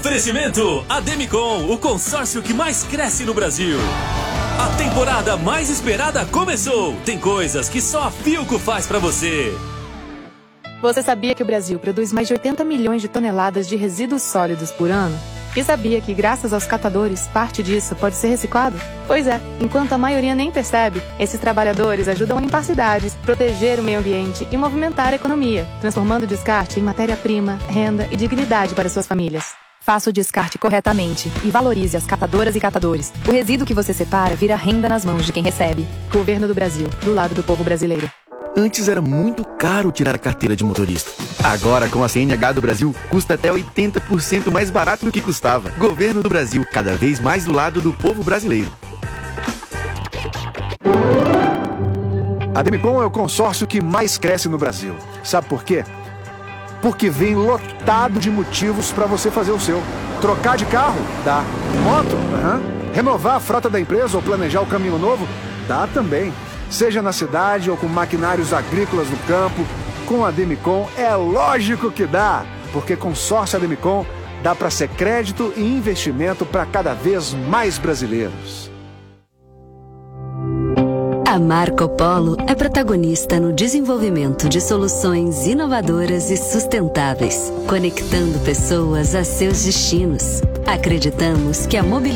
Oferecimento Ademicon, o consórcio que mais cresce no Brasil. A temporada mais esperada começou. Tem coisas que só a Philco faz pra você. Você sabia que o Brasil produz mais de 80 milhões de toneladas de resíduos sólidos por ano? E sabia que, graças aos catadores, parte disso pode ser reciclado? Pois é, enquanto a maioria nem percebe, esses trabalhadores ajudam a limpar cidades, proteger o meio ambiente e movimentar a economia, transformando o descarte em matéria-prima, renda e dignidade para suas famílias. Faça o descarte corretamente e valorize as catadoras e catadores. O resíduo que você separa vira renda nas mãos de quem recebe. Governo do Brasil, do lado do povo brasileiro. Antes era muito caro tirar a carteira de motorista. Agora, com a CNH do Brasil, custa até 80% mais barato do que custava. Governo do Brasil, cada vez mais do lado do povo brasileiro. A Ademicon é o consórcio que mais cresce no Brasil. Sabe por quê? Porque vem lotado de motivos para você fazer o seu. Trocar de carro? Dá. Moto? Renovar a frota da empresa ou planejar o caminho novo? Dá também. Seja na cidade ou com maquinários agrícolas no campo, com a Ademicon é lógico que dá, porque consórcio Ademicon dá para ser crédito e investimento para cada vez mais brasileiros. A Marco Polo é protagonista no desenvolvimento de soluções inovadoras e sustentáveis, conectando pessoas a seus destinos. Acreditamos que a mobilidade